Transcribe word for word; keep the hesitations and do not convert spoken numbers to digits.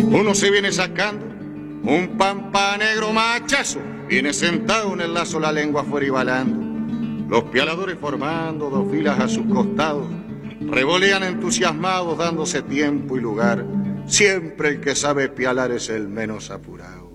Uno se viene sacando un pampa negro machazo, viene sentado en el lazo, la lengua fuera y balando. Los pialadores formando dos filas a sus costados, revolean entusiasmados dándose tiempo y lugar. Siempre el que sabe pialar es el menos apurado.